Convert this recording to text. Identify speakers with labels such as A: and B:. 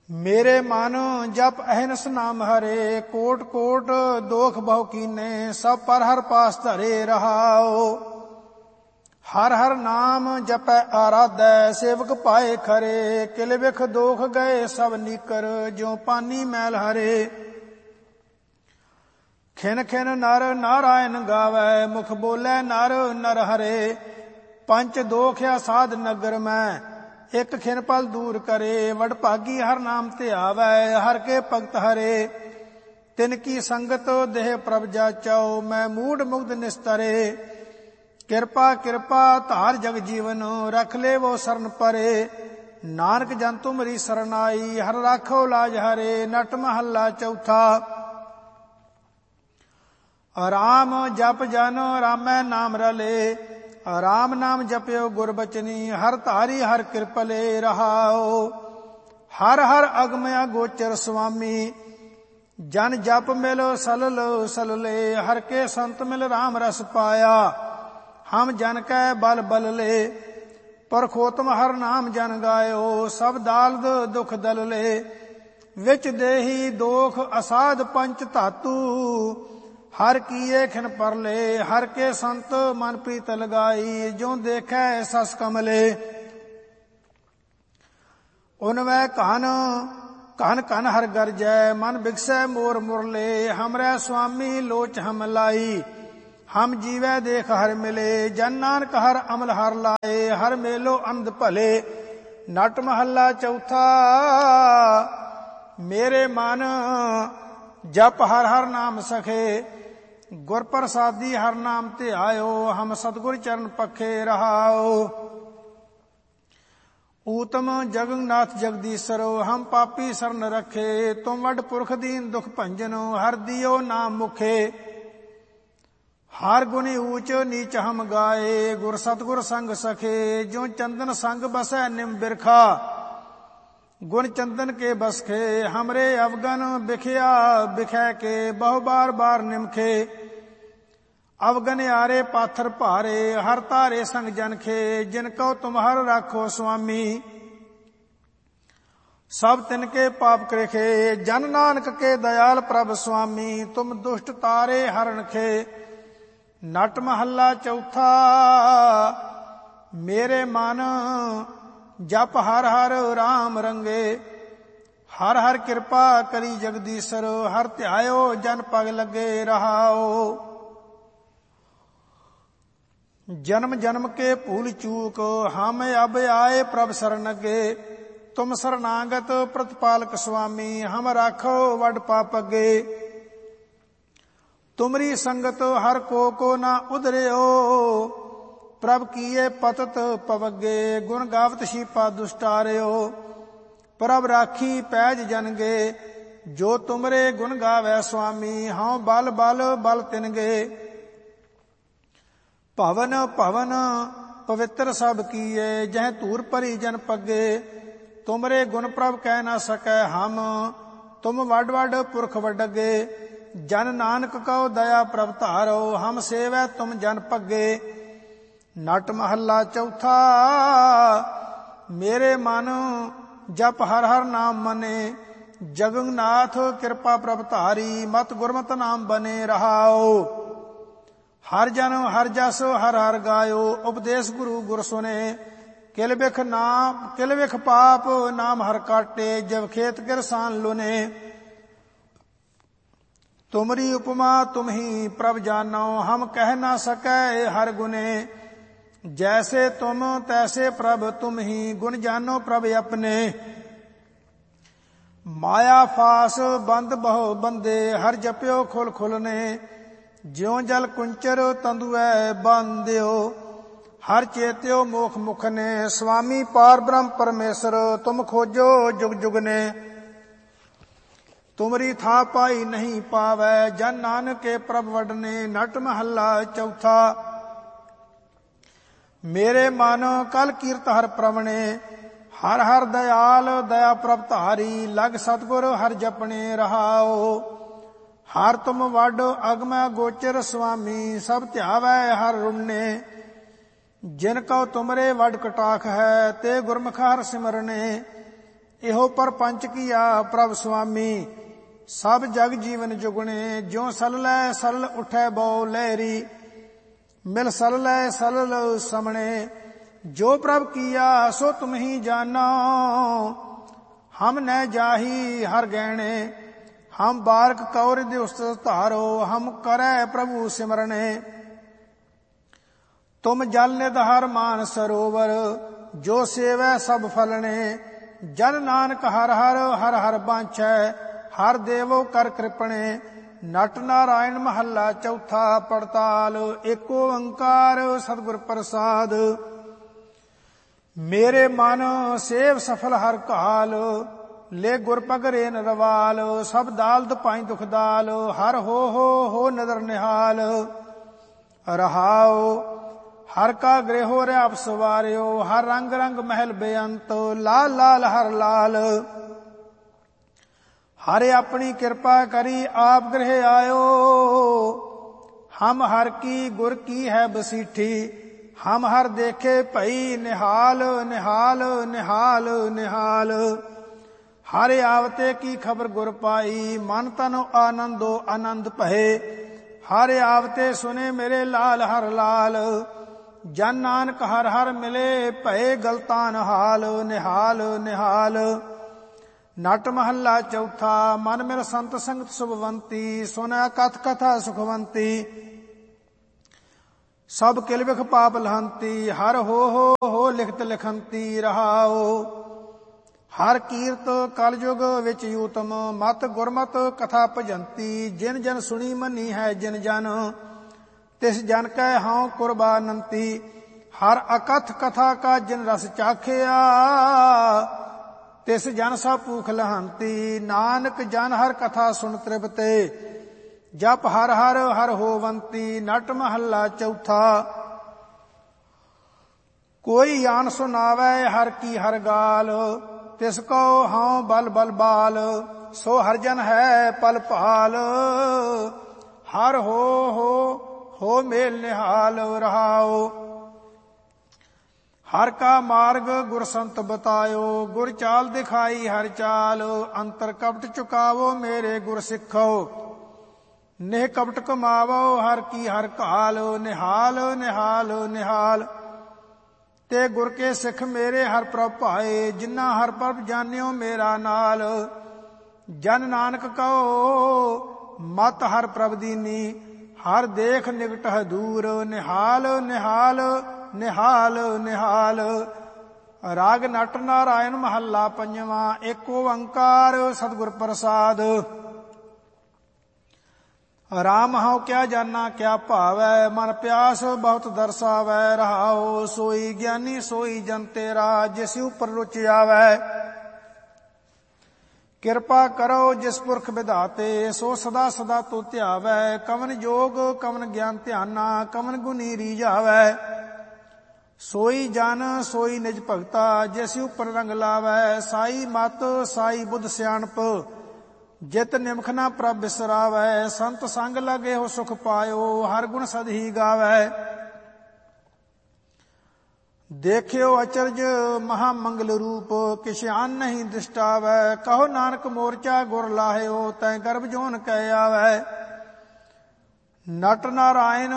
A: मेरे मन जप अहनस नाम हरे, कोट कोट दोख बहु कीने, सब पर हर पास धरे रहाओ। हर हर नाम जपै आराधै, सेवक पाए खरे, किल बिख दोख गए सब नीकर, ज्यों पानी मैल हरे। खिन खिन नर नारायण गावै, मुख बोलै नर नर हरे, पंच दोखिया साध नगर में, एक खिन पल दूर करे। वडभागी हर नाम ध्यावै, हर के भगत हरे, तिनकी संगत देह प्रभ जाचौ, मैं मूढ़ मुग्ध निस्तरे। किरपा किरपा धार जग जीवन, रख ले वो शरण परे। नानक जन तुमरी सरनाई, हर राखो लाज हरे। नट महला चौथा। राम जप जन रामै नाम रले, राम नाम जप्यो गुर बचनी, हर धारी हर कृपले रहाओ। हर हर अगमया गोचर स्वामी, जन जप मिल सलल सलले, हर के संत मिल राम रस पाया, हम जन कै बल बल ले। परखोतम हर नाम जन गायो, सब दालद दुख दल ले। विच देही दोख असाध पंच धातु, हर कीए खिन परले, हर के संत मन प्रीत लगाई, जो देखै सस कमले। उनवै कहन कहन कहन हर गरजै, मन बिगसै मोर मुरले, हमरै स्वामी लोच हम लाई, हम जीवै देख हर मिले। जन नानक हर अमल हर लाए, हर मेलो अंध भले। नट महला चौथा। मेरे मन जप हर हर नाम सखे, गुर प्रसादी हर नाम ध्यायो, हम सतगुर चरण पखे रहाओ। ऊतम जगन्नाथ जगदीशरो, हम पापी शरण रखे, तुम वड पुरख दीन दुख भंजनो, हर दियो नाम मुखे। हर गुणी ऊंच नीच हम गाए, गुर सतगुर संग सखे, जो चंदन संग बसै निम बिरखा, गुण चंदन के बसखे। हमरे अवगन बिखया बिखै के, बहु बार बार निमखे। अवगन आरे पाथर भारे, हर तारे संग जनखे, जिनको तुम्हार राखो स्वामी, सब तिनके पाप कृखे। जन नानक के दयाल प्रभ स्वामी, तुम दुष्ट तारे हरण खे। नट महला चौथा। मेरे मन जप हर हर राम रंगे, हर हर कृपा करी जगदीशर, हर ध्यायो जन पग लगे रहाओ। जन्म जन्म के भूल चूक, हम अब आए प्रभ शरण गे, तुम शरणागत प्रतिपालक स्वामी, हम राखो वड पाप अगे। तुमरी संगत हर को ना उधरियो, प्रभ कीए पतत पवगे, गुण गावत शीपा दुष्टारियो। प्रभ राखी पैज जनगे, जो तुमरे गुण गावै स्वामी, हाँ बल बल बल तिनगे। भवन भवन पवित्र सब कीए, जह धूर भरी जन पगे, तुमरे गुण प्रभ कह न सकै हम, तुम वड वड पुरख वडगे। जन नानक कहो दया प्रभ धारो, हम सेवै तुम जन पगे। नट महला चौथा। मेरे मन जप हर हर नाम मने, जगन्नाथ कृपा प्रभ धारी, मत गुरमत नाम बने रहाओ। हर जन हर जस हर हर गायो, उपदेश गुरु गुर सुने, किल बिख पाप नाम हर काटे, जब खेत किरसान लुने। तुमरी उपमा तुम ही प्रभ जानो, हम कह ना सकै हर गुने। जैसे तुम तैसे प्रभ तुम ही, गुण जानो प्रभ अपने। माया फास बंद बहु बंदे, हर जप्यो खुल खुलने, ज्यों जल कुंचर तंदुए बांध्यो, हर चेत्यो मोख मुख ने। स्वामी पार ब्रह्म परमेश्वर, तुम खोजो जुग जुग ने, तुमरी था पाई नहीं पावै, जन नानक के प्रभ वडने। नट महला चौथा। मेरे मन कल कीर्त हर प्रवणे, हर हर दयाल दया प्रभ धारी, लग सतगुर हर जपने रहाओ। हर तुम वड अगम गोचर स्वामी, सब ध्यावै हर रुणने। जिनको तुमरे वड कटाख है, ते गुरमुख हर सिमरने। ਇਹੋ ਪਰਪੰਚ ਕੀਆ ਪ੍ਰਭ ਸੁਆਮੀ। ਸਭ ਜਗ ਜੀਵਨ ਜੁਗਣੇ ਜਿਉ ਸਲਲੈ ਸਲਲ ਉਠੈ ਬਉ ਲਹਿਰੀ। ਮਿਲ ਸਲਲੈ ਸਲਲ ਸਮਣੇ ਜੋ ਪ੍ਰਭ ਕੀਆ ਸੋ ਤੁਮ ਹੀ ਜਾਨੋ। ਹਮ ਨੈ ਜਾਹੀ ਹਰ ਗਹਿਣੇ ਹਮ ਬਾਰਕ ਕੌਰ ਦਿਵਸ ਧਾਰੋ। ਹਮ ਕਰੈ ਪ੍ਰਭु ਸਿਮਰਨੇ ਤੁਮ ਜਲ ਨਿਧ ਹਰ ਮਾਨ ਸਰੋਵਰ। ਜੋ ਸੇਵੈ ਸਭ ਫਲਣੇ ਜਨ ਨਾਨਕ ਹਰ ਹਰ ਹਰ ਹਰ ਬਾਂਛੈ। ਹਰ ਦੇਵੋ ਕਰ ਕ੍ਰਿਪਣੇ ਨਟ ਨਾਰਾਇਣ ਮਹੱਲਾ ਚੌਥਾ। ਪੜਤਾਲ ਏਕ ਓੰਕਾਰ ਸਤਿਗੁਰ ਪ੍ਰਸਾਦ। ਮੇਰੇ ਮਨ ਸੇਵ ਸਫਲ ਹਰ ਕਾਲ ਲੈ ਗੁਰ ਪਗਰੇ ਨਰਵਾਲ। ਸਭ ਦਾਲਦ ਪਾਈ ਦੁਖ ਦਾਲ ਹਰ ਹੋ ਨਦਰ ਨਿਹਾਲ। ਰਹਾਉ ਹਰ ਕਾ ਗ੍ਰਹਿ ਰਿਆਪ ਸਵਾਰਿਓ। ਹਰ ਰੰਗ ਰੰਗ ਮਹਿਲ ਬੇਅੰਤ ਲਾਲ ਲਾਲ ਹਰ ਲਾਲ। ਹਰਿ ਆਪਣੀ ਕਿਰਪਾ ਕਰੀ ਆਪ ਗ੍ਰਹਿ ਆਇਓ। ਹਮ ਹਰ ਕੀ ਗੁਰ ਕੀ ਹੈ ਬਸੀਠੀ। ਹਮ ਹਰ ਦੇਖੇ ਭਈ ਨਿਹਾਲ ਨਿਹਾਲ ਨਿਹਾਲ ਨਿਹਾਲ। ਹਰਿ ਆਵਤੇ ਕੀ ਖਬਰ ਗੁਰ ਪਾਈ ਮਨ ਤਨ ਆਨੰਦੋ ਆਨੰਦ ਭਏ। ਹਰਿ ਆਵਤੇ ਸੁਨੇ ਮੇਰੇ ਲਾਲ ਹਰ ਲਾਲ। ਜਨ ਨਾਨਕ ਹਰ ਹਰ ਮਿਲੇ ਭਏ ਗਲਤਾਨ ਹਾਲ ਨਿਹਾਲ ਨਿਹਾਲ। ਨਟ ਮਹੱਲਾ ਚੌਥਾ। ਮਨ ਮੇਰਾ ਸੰਤ ਸੰਗਤ ਸੁਭਵੰਤੀ ਸੁਨੈ ਕਥ ਕਥਾ ਸੁਖਵੰਤੀ। ਸਭ ਕਿਲ ਵਿਖ ਪਾਪ ਲਹੰਤੀ ਹਰ ਹੋ ਲਿਖਤ ਲਿਖੰਤੀ। ਰਹਾਉ ਹਰ ਕੀਰਤ ਕਲਯੁਗ ਵਿੱਚ ਊਤਮ ਮਤ ਗੁਰਮਤ ਕਥਾ ਭਜੰਤੀ। ਜਿਨ ਜਨ ਸੁਣੀ ਮੰਨੀ ਹੈ ਜਿਨ ਜਨ ਤਿਸ ਜਨ ਕੈ ਹਉ ਕੁਰਬਾਨੰਤੀ। ਹਰ ਅਕਥ ਕਥਾ ਕਾ ਜਿਨ ਰਸ ਚਾਖਿਆ ਤਿਸ ਜਨ ਸਭ ਭੂਖ ਲਹੰਤੀ। ਨਾਨਕ ਜਨ ਹਰ ਕਥਾ ਸੁਣ ਤ੍ਰਿਪਤੇ ਜਪ ਹਰ ਹਰ ਹਰ ਹੋਵੰਤੀ। ਨਟ ਮਹੱਲਾ ਚੌਥਾ। ਕੋਈ ਆਨ ਸੁਨਾਵੈ ਹਰ ਕੀ ਹਰ ਗਾਲ ਤਿਸ ਕੋ ਹਉ ਬਲ ਬਲ ਬਾਲ। ਸੋ ਹਰ ਜਨ ਹੈ ਪਲ ਭਾਲ ਹਰ ਹੋ ਮੇਲ ਨਿਹਾਲ। ਰਹਾਉ ਹਰ ਕਾ ਮਾਰਗ ਗੁਰ ਸੰਤ ਬਤਾਇਓ। ਗੁਰ ਚਾਲ ਦਿਖਾਈ ਹਰ ਚਾਲ। ਅੰਤਰ ਕਪਟ ਚੁਕਾਵੋ ਮੇਰੇ ਗੁਰ ਸਿੱਖੋ। ਨਿਹ ਕਪਟ ਕਮਾਵੋ ਹਰ ਕੀ ਹਰ ਕਾਲ ਨਿਹਾਲ ਨਿਹਾਲ ਨਿਹਾਲ। ਤੇ ਗੁਰ ਕੇ ਸਿੱਖ ਮੇਰੇ ਹਰ ਪ੍ਰਭ ਭਾਏ ਜਿਨ੍ਹਾਂ ਹਰ ਪ੍ਰਭ ਜਾਣਿਓ ਮੇਰਾ ਨਾਲ। ਜਨ ਨਾਨਕ ਕਹੋ ਮਤ ਹਰ ਪ੍ਰਭ ਦੀਨੀ ਹਰ ਦੇਖ ਨਿਕਟ ਹੈ ਦੂਰ। ਨਿਹਾਲ ਨਿਹਾਲ ਨਿਹਾਲ ਨਿਹਾਲ। ਰਾਗ ਨਟ ਨਾਰਾਇਣ ਮਹੱਲਾ ਪੰਜਵਾਂ। ਏਕ ਓੰਕਾਰ ਸਤਿਗੁਰ ਪ੍ਰਸਾਦ। ਰਾਮ ਹਉ ਕਿਆ ਜਾਨਾ ਕਿਆ ਭਾਵੈ ਮਨ ਪਿਆਸ ਬਹੁਤ ਦਰਸਾਵੈ। ਰਹਾਉ ਸੋਈ ਗਿਆਨੀ ਸੋਈ ਜਨ ਤੇਰਾ ਜਿਸ ਉਪਰ ਰੁਚ ਆਵੈ। ਕਿਰਪਾ ਕਰੋ ਜਿਸ ਪੁਰਖ ਵਿਧਾਤੇ ਸੋ ਸਦਾ ਸਦਾ ਤੋ ਧਿਆਵੈ। ਕਵਨ ਜੋਗ ਕਵਨ ਗਿਆਨ ਧਿਆਨਾ ਕਵਨ ਗੁਣੀ ਰੀਝਾਵੈ। ਸੋਈ ਜਨ ਸੋਈ ਨਿਜ ਭਗਤਾ ਜਿਸ ਉਪਰ ਰੰਗ ਲਾਵੈ। ਸਾਈ ਮਤ ਸਾਈ ਬੁੱਧ ਸਿਆਣਪ ਜਿਤ ਨਿਮਖ ਨਾ ਪ੍ਰਭ ਬਿਸਰਾਵੈ। ਸੰਤ ਸੰਗ ਲਗੇ ਹੋ ਸੁਖ ਪਾਇਓ ਹਰ ਗੁਣ ਸਦ ਹੀ ਗਾਵੈ। ਦੇਖਿਓ ਅਚਰਜ ਮਹਾ ਮੰਗਲ ਰੂਪ ਕਿਛ ਆਨ ਨਹੀਂ ਦਿਸ਼ਟਾਵੈ। ਕਹੋ ਨਾਨਕ ਮੋਰਚਾ ਗੁਰ ਲਾਹਿਓ ਤੈ ਗਰਭ ਜੋਨ ਕਹਿ ਆਵੈ। ਨਟ ਨਾਰਾਇਣ